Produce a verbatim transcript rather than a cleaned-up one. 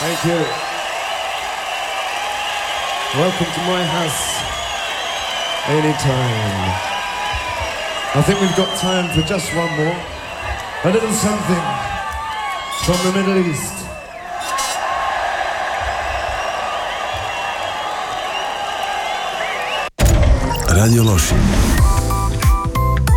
Thank you. Welcome to my house. Anytime. I think we've got time for just one more. A little something from the Middle East. Radio Loši.